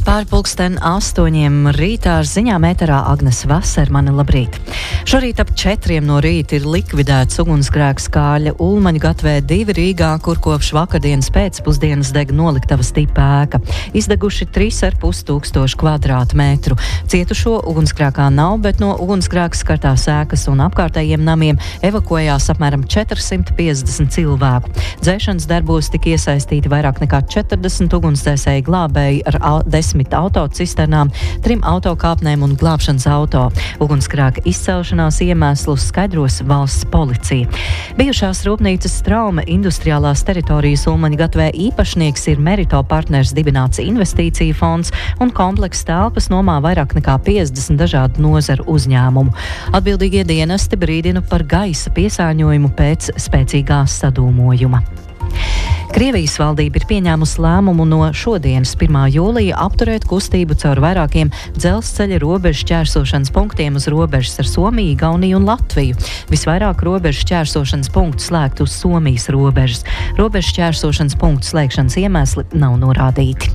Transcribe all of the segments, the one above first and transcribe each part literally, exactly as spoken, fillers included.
minūte pār pulksten astoņiem rītā ar ziņām ēterā Agnese Vasermane. Labrīt! Šorīt ap četriem no rīta ir likvidēts ugunsgrēks Kāļa Ulmaņu gatvē divi Rīgā, kur kopš vakardienas pēcpusdienas deg noliktavas tipa ēka. Izdeguši trīs ar pus tūkstoši kvadrātmetru. Cietušo ugunsgrēkā nav, bet no ugunsgrēka skartās ēkas un apkārtējiem namiem evakuējās apmēram četrsimt piecdesmit cilvēku. Dzēšanas darbos tika iesaistīti vairāk nekā četrdesmit ugunsdzēsēji glābēji ar au, desmit autocisternām, trim autokāpnēm un glābšanas auto. Ugunsgrēka izcelšanās iemeslus skaidros valsts policija. Bijušās rūpnīcas Straume industriālās teritorijas Ulmaņu gatvē īpašnieks ir Merito partners dibināts investīciju fonds un komplekss telpas nomā vairāk nekā piecdesmit dažādu nozaru uzņēmumu. Atbildīgie dienesti brīdina par gaisa piesārņojumu pēc spēcīgā sadūmojuma. Krievijas valdība ir pieņēmusi lēmumu no šodienas pirmā jūlija apturēt kustību caur vairākiem dzelzceļa robežu šķērsošanas punktiem uz robežas ar Somiju, Igauniju un Latviju. Visvairāk robežu šķērsošanas punktu slēgt uz Somijas robežas. Robežu šķērsošanas punktu slēgšanas iemesli nav norādīti.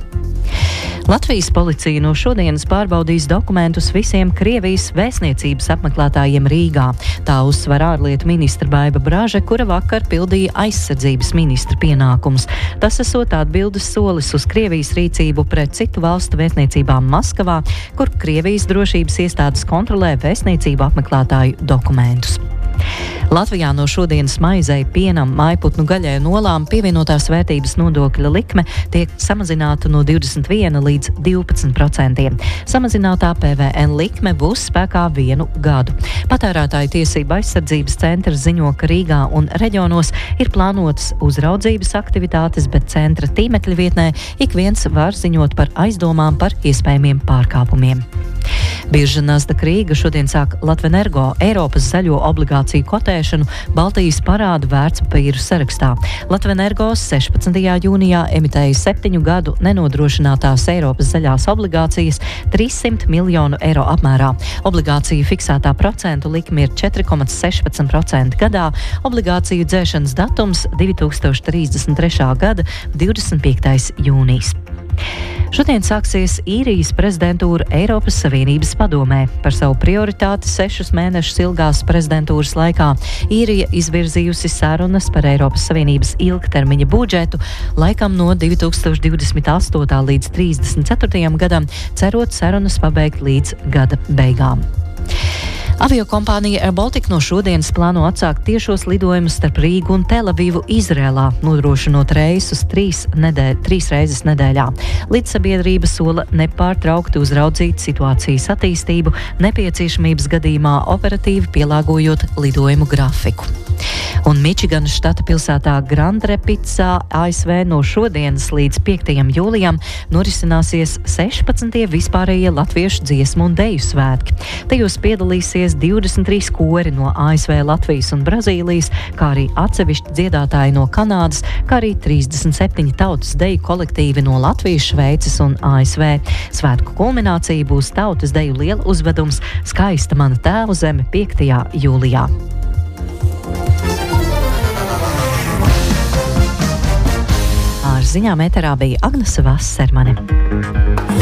Latvijas policija no šodienas pārbaudīs dokumentus visiem Krievijas vēstniecības apmeklētājiem Rīgā. Tā uzsver ārlietu ministra Baiba Braže, kura vakar pildīja aizsardzības ministra pienākumus. Tas esot atbildes solis uz Krievijas rīcību pret citu valstu vēstniecībām Maskavā, kur Krievijas drošības iestādes kontrolē vēstniecību apmeklētāju dokumentus. Latvijā no šodienas maizei, pienam, mājputnu gaļai un olām pievienotās vērtības nodokļa likme tiek samazināta no divdesmit viena līdz divpadsmit procentiem. Samazinātā P V N likme būs spēkā vienu gadu. Patērētāju tiesību aizsardzības centrs ziņo, ka Rīgā un reģionos ir plānotas uzraudzības aktivitātes, bet centra tīmekļa vietnē ik viens var ziņot par aizdomām par iespējamiem pārkāpumiem. Birža Nasdaq Rīga šodien sāk Latvenergo Eiropas zaļo obligāciju kotēšanu Baltijas parādu vērtspapīru sarakstā. Latvenergo sešpadsmitajā jūnijā emitēja septiņu gadu nenodrošinātās Eiropas zaļās obligācijas trīssimt miljonu eiro apmērā. Obligāciju fiksētā procentu likme ir četri komats sešpadsmit procenti gadā. Obligāciju dzēšanas datums divi tūkstoši trīsdesmit trešā gada divdesmit piektais jūnijas. Šodien sāksies Īrijas prezidentūra Eiropas Savienības padomē. Par savu prioritāti sešus mēnešus ilgās prezidentūras laikā Īrija izvirzījusi sarunas par Eiropas Savienības ilgtermiņa budžetu laikam no divi tūkstoši divdesmit astotā līdz trīsdesmit ceturtajam gadam, cerot sarunas pabeigt līdz gada beigām. Aviokompānija Air Baltica no šodienas plāno atsākt tiešos lidojumus starp Rīgu un Telavivu Izrēlā, nodrošinot reisus trīs, nedēļ, trīs reizes nedēļā. Līdzsabiedrība sola nepārtraukti uzraudzīt situācijas attīstību, nepieciešamības gadījumā operatīvi pielāgojot lidojumu grafiku. Un Mičiganas štata pilsētā Grand Rapicā A S V no šodienas līdz piektajam jūlijam norisināsies sešpadsmitie vispārējie latviešu dziesmu un deju svētki. Tajos piedalīsies divdesmit trīs kori no A S V, Latvijas un Brazīlijas, kā arī atsevišķi dziedātāji no Kanādas, kā arī trīsdesmit septiņi tautas deju kolektīvi no Latvijas, Šveices un A S V. Svētku kulminācija būs tautas deju liela uzvedums Skaista mana tēva zeme piektajā jūlijā. Ar ziņām ēterā bija Agnese Vasermane.